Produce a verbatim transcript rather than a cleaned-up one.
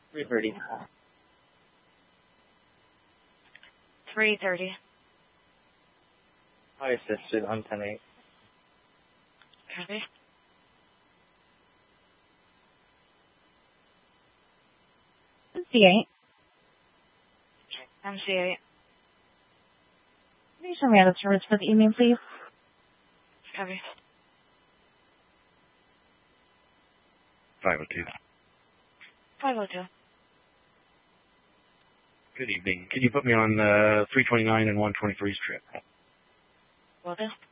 three thirty. three thirty. I assisted on ten eight. Copy. M C eight. M C eight. Can you show me out of service for the evening, please? Copy. five oh two. five oh two. Good evening. Can you put me on uh, three twenty-nine and one twenty-three strip? Will do.